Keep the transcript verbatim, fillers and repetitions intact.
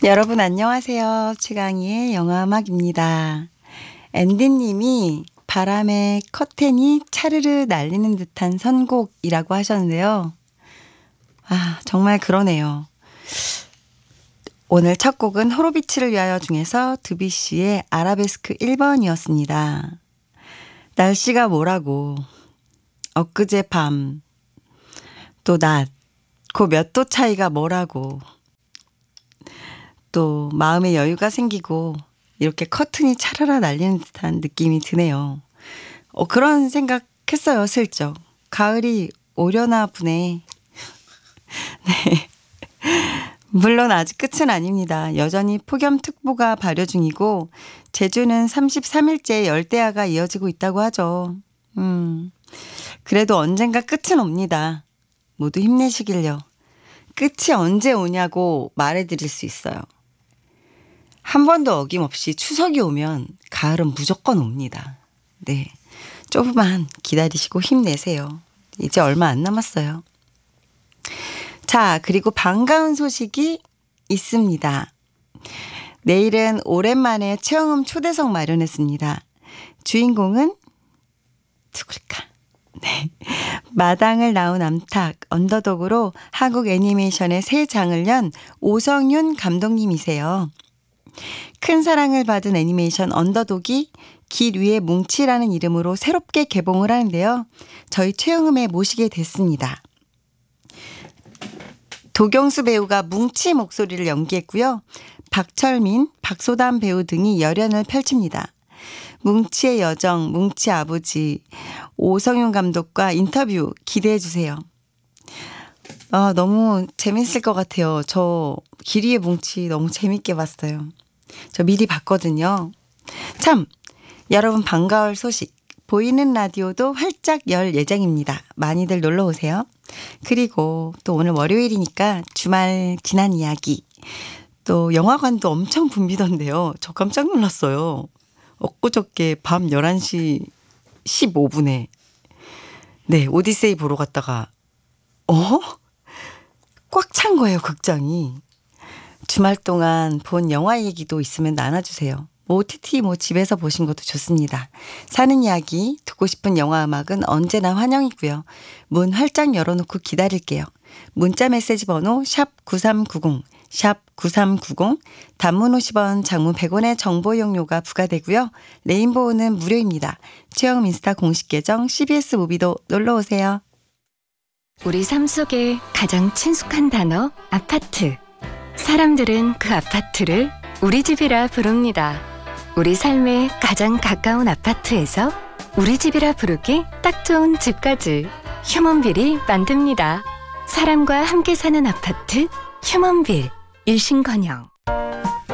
여러분 안녕하세요. 최강희의 영화음악입니다. 앤디님이 바람에 커튼이 차르르 날리는 듯한 선곡이라고 하셨는데요. 아, 정말 그러네요. 오늘 첫 곡은 호로비츠를 위하여 중에서 드뷔시의 아라베스크 일 번이었습니다. 날씨가 뭐라고, 엊그제 밤, 또 낮, 그 몇 도 차이가 뭐라고, 또 마음의 여유가 생기고 이렇게 커튼이 차라라 날리는 듯한 느낌이 드네요. 어, 그런 생각했어요, 슬쩍. 가을이 오려나 보네. 네. 물론 아직 끝은 아닙니다. 여전히 폭염특보가 발효 중이고 제주는 삼십삼 일째 열대야가 이어지고 있다고 하죠. 음, 그래도 언젠가 끝은 옵니다. 모두 힘내시길요. 끝이 언제 오냐고 말해드릴 수 있어요. 한 번도 어김없이 추석이 오면 가을은 무조건 옵니다. 네, 조금만 기다리시고 힘내세요. 이제 얼마 안 남았어요. 자, 그리고 반가운 소식이 있습니다. 내일은 오랜만에 최영음 초대석 마련했습니다. 주인공은 누굴까? 네, 마당을 나온 암탉 언더독으로 한국 애니메이션의 새 장을 연 오성윤 감독님이세요. 큰 사랑을 받은 애니메이션 언더독이 길 위의 뭉치라는 이름으로 새롭게 개봉을 하는데요. 저희 최영음에 모시게 됐습니다. 도경수 배우가 뭉치 목소리를 연기했고요. 박철민, 박소담 배우 등이 열연을 펼칩니다. 뭉치의 여정, 뭉치 아버지, 오성윤 감독과 인터뷰 기대해 주세요. 아, 너무 재밌을 것 같아요. 저 길이의 뭉치 너무 재밌게 봤어요. 저 미리 봤거든요. 참, 여러분 반가울 소식. 보이는 라디오도 활짝 열 예정입니다. 많이들 놀러 오세요. 그리고 또 오늘 월요일이니까 주말 지난 이야기. 또 영화관도 엄청 붐비던데요. 저 깜짝 놀랐어요. 엊그저께 밤 열한 시 십오 분에 네, 오디세이 보러 갔다가 어? 꽉 찬 거예요, 극장이. 주말 동안 본 영화 얘기도 있으면 나눠주세요. 오티티 뭐 집에서 보신 것도 좋습니다. 사는 이야기, 듣고 싶은 영화 음악은 언제나 환영이고요. 문 활짝 열어놓고 기다릴게요. 문자 메시지 번호 샵 구삼구공, 샵 구삼구공, 단문 오십 원, 장문 백 원의 정보 용료가 부과되고요. 레인보우는 무료입니다. 최영음 인스타 공식 계정 씨비에스 무비도 놀러오세요. 우리 삶 속에 가장 친숙한 단어 아파트. 사람들은 그 아파트를 우리 집이라 부릅니다. 우리 삶에 가장 가까운 아파트에서 우리 집이라 부르기 딱 좋은 집까지 휴먼빌이 만듭니다. 사람과 함께 사는 아파트 휴먼빌. 일신건영.